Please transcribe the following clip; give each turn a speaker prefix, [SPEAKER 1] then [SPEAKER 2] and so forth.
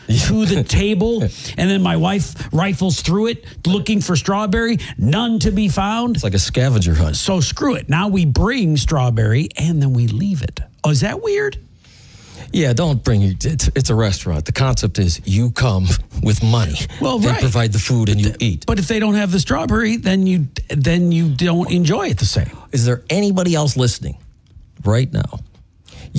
[SPEAKER 1] to the table, and then my wife rifles through it looking for strawberry, none to be found.
[SPEAKER 2] It's like a scavenger hunt.
[SPEAKER 1] So screw it. Now we bring strawberry and then we leave it. Oh, is that weird?
[SPEAKER 2] Yeah, don't bring it. It's a restaurant. The concept is you come with money.
[SPEAKER 1] Well,
[SPEAKER 2] they
[SPEAKER 1] right.
[SPEAKER 2] provide the food and you eat.
[SPEAKER 1] But if they don't have the strawberry, then you don't enjoy it the same.
[SPEAKER 2] Is there anybody else listening right now